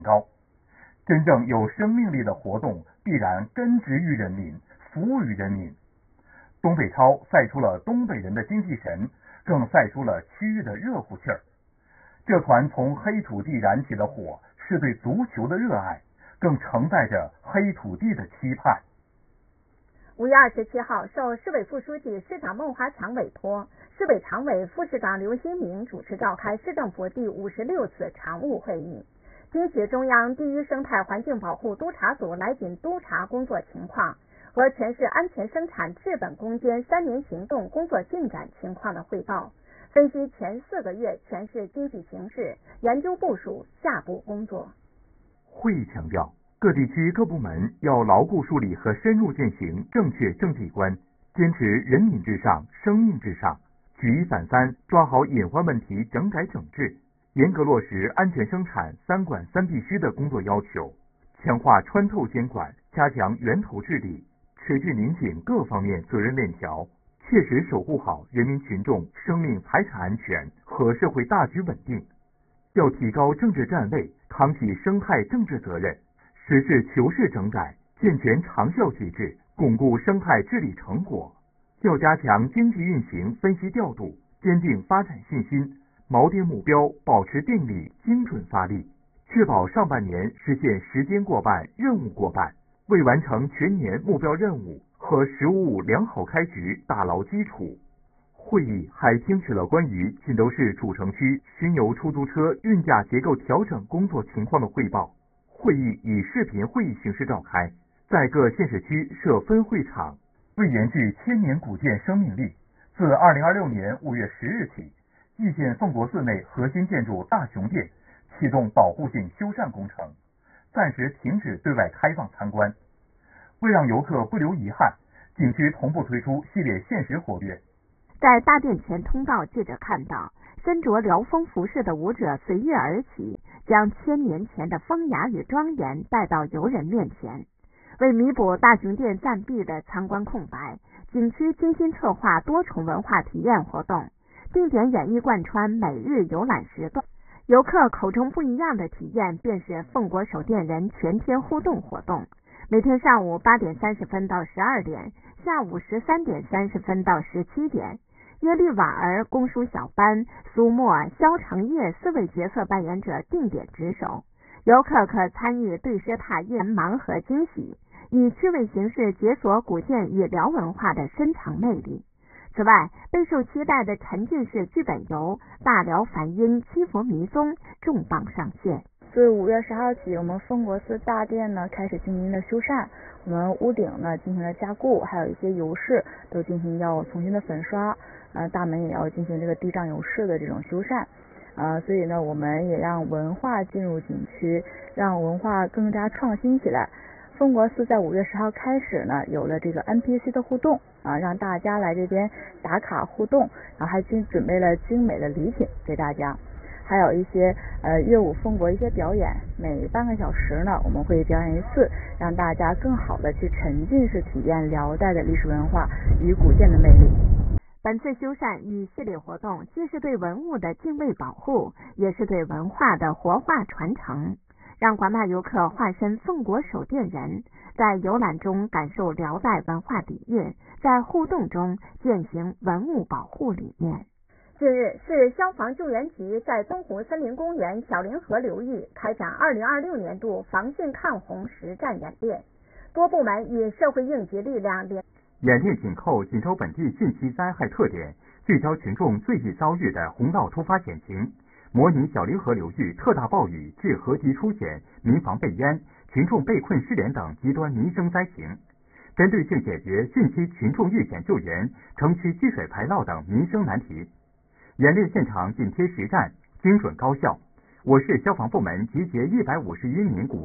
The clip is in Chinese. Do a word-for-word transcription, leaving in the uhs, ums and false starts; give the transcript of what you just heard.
高。真正有生命力的活动必然根植于人民，服务于人民。东北超赛出了东北人的精气神，更赛出了区域的热乎气儿。这团从黑土地燃起的火，是对足球的热爱，更承载着黑土地的期盼。 五月二十七号，受市委副书记、市长孟华强委托，市委常委、副市长刘新明主持召开市政府第五十六次常务会议，经协中央第一生态环境保护督察组来紧督查工作情况和全市安全生产治本攻坚三年行动工作进展情况的汇报，分析前四个月全市经济形势，研究部署下步工作。 会议强调，各地区各部门要牢固树立和深入践行正确政绩观，坚持人民至上、生命至上，举一反三，抓好隐患问题整改整治，严格落实安全生产三管三必须的工作要求，强化穿透监管，加强源头治理，持续拧紧各方面责任链条，切实守护好人民群众生命财产安全和社会大局稳定。要提高政治站位，扛起生态政治责任，实事求是整改，健全长效机制，巩固生态治理成果。要加强经济运行分析调度，坚定发展信心，锚定目标，保持定力，精准发力，确保上半年实现时间过半、任务过半，为完成全年目标任务和“十五五”良好开局打牢基础。会议还听取了关于锦州市主城区巡游出租车运价结构调整工作情况的汇报。会议以视频会议形式召开，在各县市区设分会场。 为延续千年古建生命力，自二零二六年五月十日起，易县奉国寺内核心建筑大雄殿启动保护性修缮工程，暂时停止对外开放参观。为让游客不留遗憾，景区同步推出系列限时活跃。 在大殿前通道，记者看到身着辽风服饰的舞者随跃而起，将千年前的风雅与庄严带到游人面前。为弥补大雄殿暂闭的参观空白，景区精心策划多重文化体验活动，定点演绎贯穿每日游览时段。游客口中不一样的体验，便是奉国守殿人全天互动活动。每天上午八点三十分到十二点，下午十三点三十分到十七点。耶律瓦儿、公输小班、苏沫、萧承业四位角色扮演者定点值守，游客可参与对诗踏印盲盒惊喜，以趣味形式解锁古建与辽文化的深藏魅力。此外，备受期待的沉浸式剧本游《大辽梵音七佛迷踪》重磅上线。 自五月十号起，我们奉国寺大殿呢开始进行了修缮，我们屋顶呢进行了加固，还有一些游饰都进行要重新的粉刷，呃，大门也要进行这个地障游饰的这种修缮，呃，所以呢，我们也让文化进入景区，让文化更加创新起来。奉国寺在五月十号开始呢，有了这个 N P C 的互动啊，让大家来这边打卡互动，然后还精准备了精美的礼品给大家。还有一些呃乐舞奉国一些表演，每半个小时呢我们会表演一次，让大家更好的去沉浸式体验辽代的历史文化与古建的魅力。 本次修缮与系列活动既是对文物的敬畏保护，也是对文化的活化传承，让广大游客化身奉国守殿人，在游览中感受辽代文化底蕴，在互动中践行文物保护理念。近日，市消防救援局在东湖森林公园小凌河流域开展二零二六年度防汛抗洪实战演练，多部门与社会应急力量联演练紧扣锦州本地汛期灾害特点，聚焦群众最易遭遇的洪涝突发险情，模拟小凌河流域特大暴雨致河堤出险、民房被淹、群众被困失联等极端民生灾情，针对性解决汛期群众遇险救援、城区积水排涝等民生难题。演练现场紧贴实战，精准高效。我市消防部门集结一百五十余名骨